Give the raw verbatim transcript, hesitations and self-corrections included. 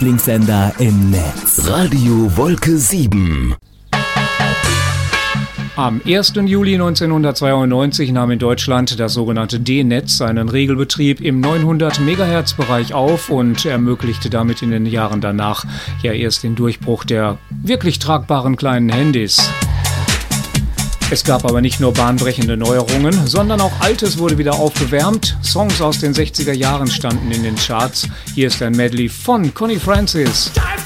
Lieblingssender im Netz. Radio Wolke sieben. Am ersten Juli neunzehnhundertzweiundneunzig nahm in Deutschland das sogenannte D-Netz seinen Regelbetrieb im neunhundert Megahertz Bereich auf und ermöglichte damit in den Jahren danach ja erst den Durchbruch der wirklich tragbaren kleinen Handys. Es gab aber nicht nur bahnbrechende Neuerungen, sondern auch Altes wurde wieder aufgewärmt. Songs aus den sechziger Jahren standen in den Charts. Hier ist ein Medley von Connie Francis.